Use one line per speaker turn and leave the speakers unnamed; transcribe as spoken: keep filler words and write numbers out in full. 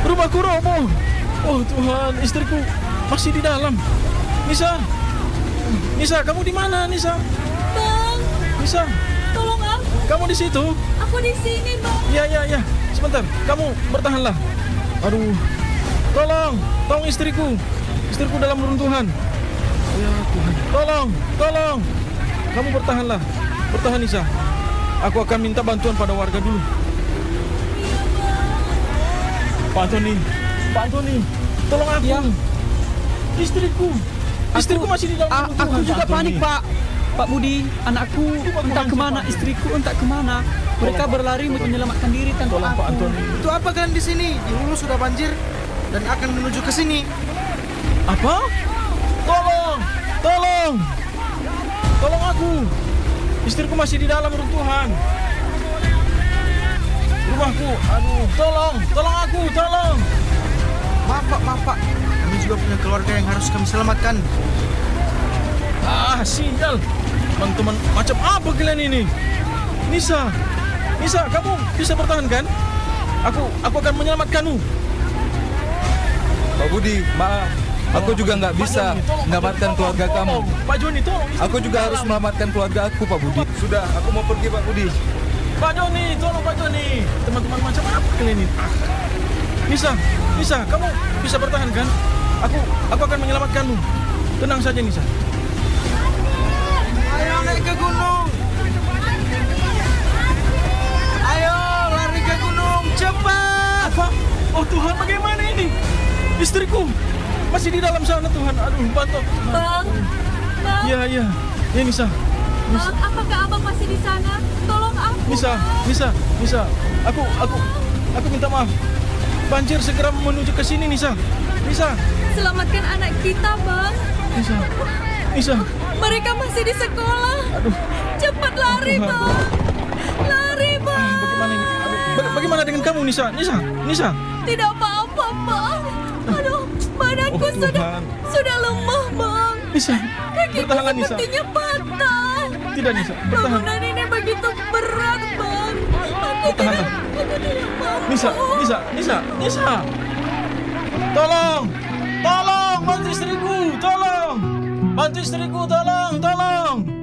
rumahku roboh. Oh Tuhan, istriku masih di dalam. Nisa, Nisa, kamu di mana, Nisa?
Bang,
Nisa,
tolong aku.
kamu di situ?
Aku di sini, Bang.
Ya, ya, ya. Sebentar, kamu bertahanlah. Aduh, tolong, tolong istriku. Istriku dalam runtuhan. Ya Tuhan, tolong, tolong. Kamu bertahanlah, bertahan Nisa. Aku akan minta bantuan pada warga dulu.
Iya, Bang.
Pak Antoni, Pak Antoni, tolong aku.
Ya.
Istriku, istriku
Aku-
masih di dalam
A-
runtuhan.
aku juga
Pak Antoni.
panik, Pak. Pak Budi, anakku entah kemana, istriku entah kemana. Mereka berlari untuk menyelamatkan diri tanpa
Tolong Pak
aku.
Antoni.
Itu apa kalian di sini? Di hulu sudah banjir dan akan menuju ke sini.
Apa? Tolong, tolong, tolong aku. Istriku masih di dalam runtuhan. Rumahku, aduh, tolong, tolong aku, tolong.
Maaf Pak, maaf Pak. Kami juga punya keluarga yang harus kami selamatkan.
Ah, sial. Teman-teman, macam apa kalian ini? Nisa, Nisa, kamu bisa bertahan kan? Aku, aku akan menyelamatkanmu.
Pak Budi, maaf. Aku juga nggak
Pak
bisa
Joni, tolong,
mendapatkan
Pak Joni,
keluarga
tolong,
kamu.
tolong. Pak Joni, tolong. istriku
Aku juga
di
harus
dalam.
menyelamatkan keluarga aku, Pak Budi. Sudah, aku mau pergi, Pak Budi.
Pak Joni, tolong Pak Joni. Teman-teman macam apa kalian ini? Ah. Nisa, Nisa, kamu bisa bertahan kan? Aku, aku akan menyelamatkanmu. Tenang saja Nisa.
Ayo naik ke gunung. Ayo lari ke gunung, cepat.
Apa? Oh Tuhan, bagaimana ini? Istriku masih di dalam sana Tuhan. Aduh, bantu aku Tuhan.
Bang, Bang,
Ya, ya, ya Nisa,
Bang, apakah abang masih di sana? Tolong aku.
Nisa,
Bang.
Nisa, Nisa. Aku, aku, aku minta maaf. Banjir segera menuju ke sini Nisa. Nisa,
Selamatkan anak kita, Bang.
Nisa, Nisa.
Mereka masih di sekolah.
Aduh,
Cepat lari,
Tuhan.
Bang. Lari, Bang.
bagaimana ini? Aduh, ba- bagaimana dengan kamu Nisa? Nisa, Nisa.
Tidak apa-apa, Bang. Aduh, badanku
Oh,
sudah
Tuhan.
sudah lemah, Bang.
Nisa,
Kakiku
bertahanlah Nisa.
sepertinya patah.
Tidak Nisa, bertahan.
Bangunan ini begitu berat, Bang. Aku tidak,
Bertahanlah.
aku tidak mampu.
Nisa, Nisa, Nisa, Nisa. Tolong, tolong, bantu istriku, tolong. Bantu istriku, tolong, tolong.